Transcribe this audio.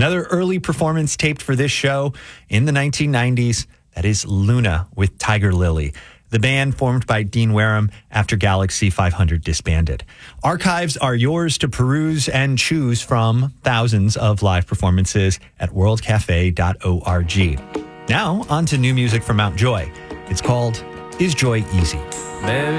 Another early performance taped for this show in the 1990s, that is Luna with Tiger Lily, the band formed by Dean Wareham after Galaxy 500 disbanded. Archives are yours to peruse and choose from thousands of live performances at worldcafe.org. Now, on to new music from Mount Joy. It's called Is Joy Easy? There